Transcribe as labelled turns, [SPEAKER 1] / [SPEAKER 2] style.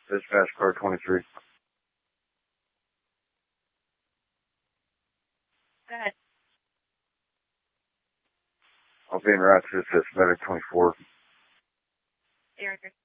[SPEAKER 1] Dispatch car 23.
[SPEAKER 2] Go ahead.
[SPEAKER 1] I'll be in route to assist medic 24.
[SPEAKER 2] Eric,